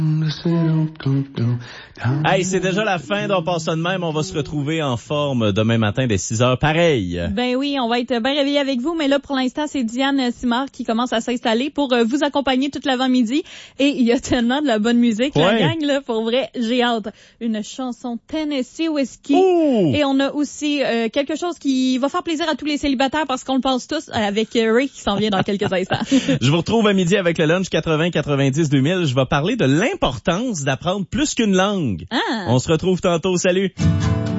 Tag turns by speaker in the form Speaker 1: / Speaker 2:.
Speaker 1: Hey, c'est déjà la fin, donc passe ça de même. On va se retrouver en forme demain matin dès 6h, pareil.
Speaker 2: Ben oui, on va être bien réveillés avec vous, mais là, pour l'instant, c'est Diane Simard qui commence à s'installer pour vous accompagner toute l'avant-midi. Et il y a tellement de la bonne musique, la gang, là, pour vrai, j'ai hâte. Une chanson Tennessee Whiskey.
Speaker 1: Ouh!
Speaker 2: Et on a aussi quelque chose qui va faire plaisir à tous les célibataires parce qu'on le pense tous avec Ray qui s'en vient dans quelques instants.
Speaker 1: Je vous retrouve à midi avec le lunch 80-90-2000. Je vais parler de l'importance d'apprendre plus qu'une langue.
Speaker 2: Ah.
Speaker 1: On se retrouve tantôt. Salut!